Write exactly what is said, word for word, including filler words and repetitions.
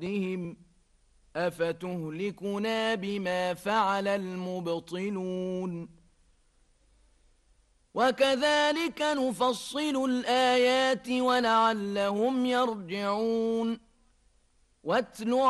بهم أفتهلكنا بما فعل المبطلون وكذلك نفصل الآيات ولعلهم يرجعون واتل